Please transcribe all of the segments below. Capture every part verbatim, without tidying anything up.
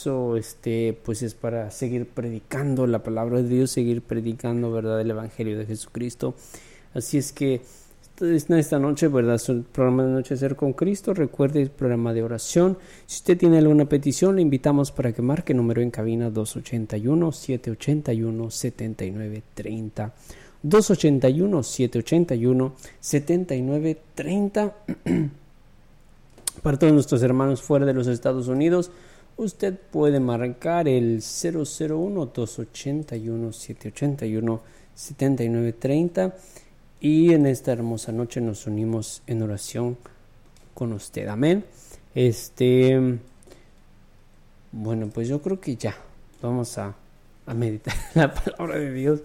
eso este, pues es para seguir predicando la palabra de Dios, seguir predicando, ¿verdad?, el Evangelio de Jesucristo. Así es que esta noche, ¿verdad?, es el programa de Anochecer con Cristo. Recuerde el programa de oración. Si usted tiene alguna petición, le invitamos para que marque número en cabina dos ochenta y uno, siete ochenta y uno, setenta y nueve treinta. dos ochenta y uno, siete ochenta y uno, setenta y nueve treinta. Para todos nuestros hermanos fuera de los Estados Unidos, usted puede marcar el cero cero uno, dos ochenta y uno, siete ochenta y uno, setenta y nueve treinta. Y en esta hermosa noche nos unimos en oración con usted. Amén. Este, bueno, pues yo creo que ya vamos a, a meditar la palabra de Dios.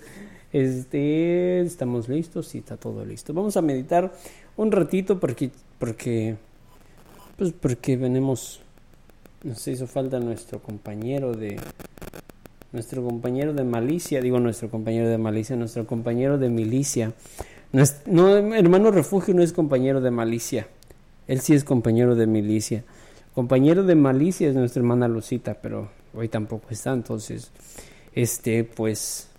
Este, estamos listos, sí, está todo listo. Vamos a meditar un ratito porque, porque, pues porque venimos, nos hizo falta nuestro compañero de, nuestro compañero de malicia, digo nuestro compañero de malicia, nuestro compañero de milicia. No, es, no, hermano Refugio no es compañero de malicia, él sí es compañero de milicia. Compañero de malicia es nuestra hermana Lucita, pero hoy tampoco está, entonces, este, pues,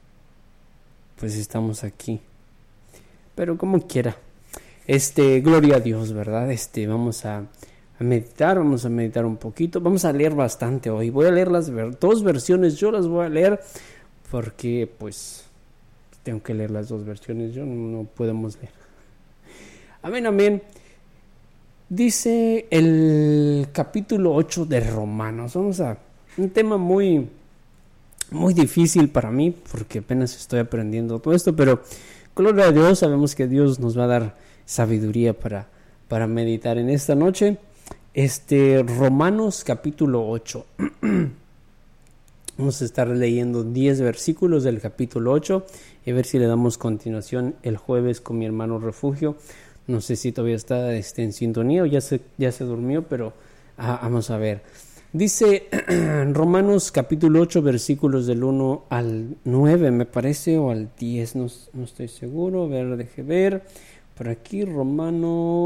pues estamos aquí. Pero como quiera, este, gloria a Dios, ¿verdad? Este, vamos a, a meditar, vamos a meditar un poquito, vamos a leer bastante hoy. Voy a leer las ver, dos versiones, yo las voy a leer porque, pues, tengo que leer las dos versiones, yo no, no podemos leer. Amén, amén. Dice el capítulo ocho de Romanos. Vamos a un tema muy, muy difícil para mí, porque apenas estoy aprendiendo todo esto, pero gloria a Dios, sabemos que Dios nos va a dar sabiduría para, para meditar en esta noche. Este, Romanos capítulo ocho. Vamos a estar leyendo diez versículos del capítulo ocho y a ver si le damos continuación el jueves con mi hermano Refugio. No sé si todavía está este, en sintonía o ya se, ya se durmió, pero ah, vamos a ver. Dice Romanos capítulo ocho versículos del uno al nueve, me parece, o al diez, no, no estoy seguro. A ver, deje ver. Por aquí Romanos